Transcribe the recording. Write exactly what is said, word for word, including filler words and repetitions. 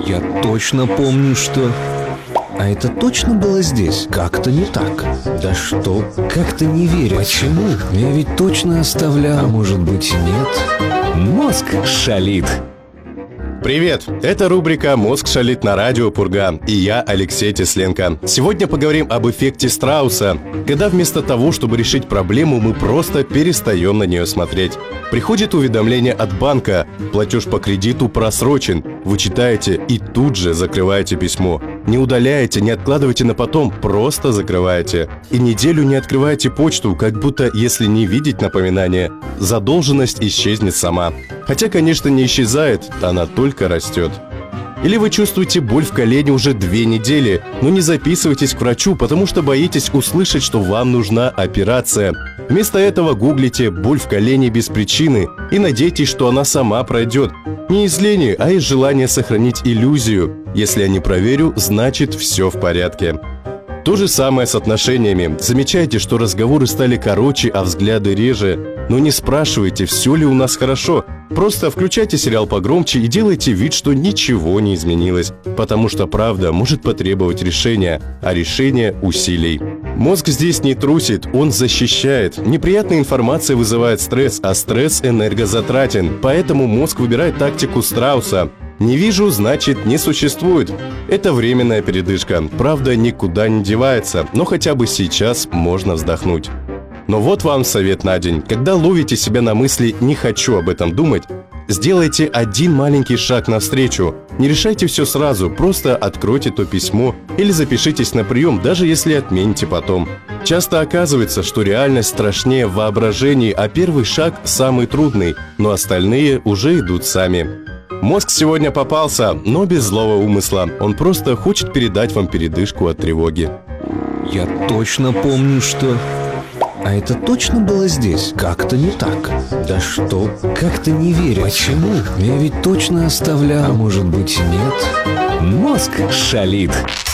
Я точно помню, что... А это точно было здесь? Как-то не так. Да что? Как-то не верю. Почему? Я ведь точно оставлял. А может быть, нет? Мозг шалит. Привет! Это рубрика «Мозг шалит» на радио Пурга, и я Алексей Тесленко. Сегодня поговорим об эффекте страуса, когда вместо того, чтобы решить проблему, мы просто перестаем на нее смотреть. Приходит уведомление от банка, платеж по кредиту просрочен, вы читаете и тут же закрываете письмо. Не удаляете, не откладывайте на потом, просто закрываете. И неделю не открываете почту, как будто, если не видеть напоминания, задолженность исчезнет сама. Хотя, конечно, не исчезает, она только растет. Или вы чувствуете боль в колене уже две недели, но не записывайтесь к врачу, потому что боитесь услышать, что вам нужна операция. Вместо этого гуглите «боль в колене без причины» и надейтесь, что она сама пройдет. Не из лени, а из желания сохранить иллюзию. Если я не проверю, значит все в порядке. То же самое с отношениями. Замечайте, что разговоры стали короче, а взгляды реже. Но не спрашивайте, все ли у нас хорошо. Просто включайте сериал погромче и делайте вид, что ничего не изменилось. Потому что правда может потребовать решения, а решение – усилий. Мозг здесь не трусит, он защищает. Неприятная информация вызывает стресс, а стресс энергозатратен. Поэтому мозг выбирает тактику страуса. Не вижу, значит, не существует. Это временная передышка. Правда, никуда не девается, но хотя бы сейчас можно вздохнуть. Но вот вам совет на день. Когда ловите себя на мысли «не хочу об этом думать», сделайте один маленький шаг навстречу. Не решайте все сразу, просто откройте то письмо или запишитесь на прием, даже если отмените потом. Часто оказывается, что реальность страшнее воображений, а первый шаг самый трудный, но остальные уже идут сами. Мозг сегодня попался, но без злого умысла. Он просто хочет передать вам передышку от тревоги. Я точно помню, что... А это точно было здесь? Как-то не так. Да что? Как-то не верю. Почему? Я ведь точно оставлял. А может быть, нет? Мозг шалит.